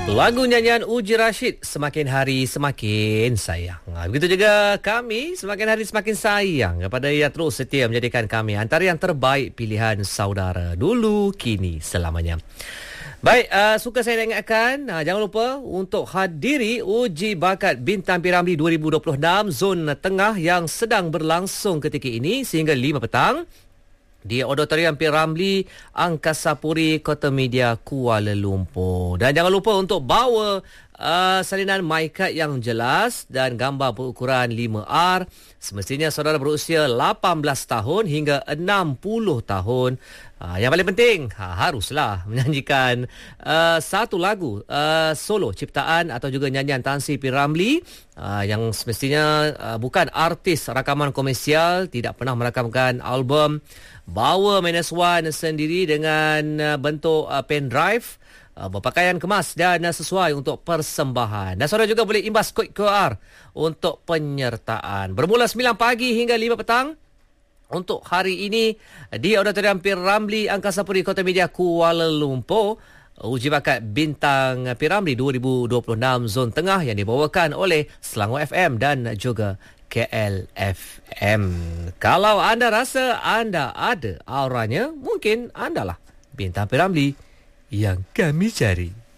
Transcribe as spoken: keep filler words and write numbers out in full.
Lagu nyanyian Uji Rashid, Semakin Hari Semakin Sayang. Begitu juga kami, semakin hari semakin sayang kepada yang terus setia menjadikan kami antara yang terbaik pilihan saudara dulu, kini, selamanya. Baik, uh, suka saya ingatkan, uh, jangan lupa untuk hadiri Uji Bakat Bintang P. Ramlee dua ribu dua puluh enam Zon Tengah yang sedang berlangsung ketika ini sehingga lima petang di Auditorium P. Ramlee, Angkasa Puri, Kota Media, Kuala Lumpur. Dan jangan lupa untuk bawa uh, salinan mic yang jelas dan gambar berukuran lima R. Semestinya saudara berusia lapan belas tahun hingga enam puluh tahun. Uh, yang paling penting, ha, haruslah menyanyikan uh, satu lagu uh, solo ciptaan atau juga nyanyian Tan Sri P. Ramlee uh, yang semestinya uh, bukan artis rakaman komersial, tidak pernah merakamkan album. Bawa minus one sendiri dengan uh, bentuk uh, pen drive, uh, berpakaian kemas dan uh, sesuai untuk persembahan. Dan saudara juga boleh imbas kod Q R untuk penyertaan. Bermula sembilan pagi hingga lima petang untuk hari ini di Auditorium P. Ramlee, Angkasa Puri, Kota Media, Kuala Lumpur. Uji Bakat Bintang P. Ramlee dua ribu dua puluh enam Zon Tengah yang dibawakan oleh Selangor F M dan juga K L F M. Kalau anda rasa anda ada auranya, mungkin anda lah Bintang P. Ramlee yang kami cari.